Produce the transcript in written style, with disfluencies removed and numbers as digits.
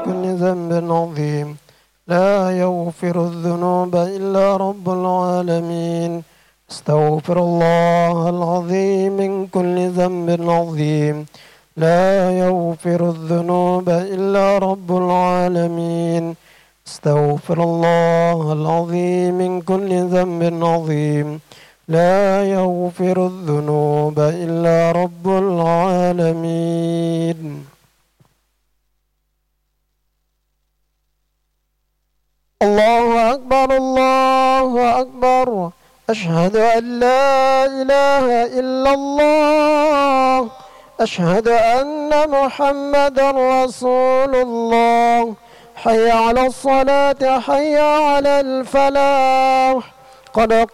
كل ذنب عظيم لا يغفر الذنوب إلا رب العالمين. استغفر الله العظيم من كل ذنب عظيم لا يغفر الذنوب إلا رب العالمين. استغفر الله العظيم من كل ذنب عظيم لا يغفر الذنوب إلا رب العالمين. الله أكبر الله أكبر. أشهد أن لا إله إلا الله. أشهد أن محمدا رسول الله. حي على الصلاة حي على الفلاح. قد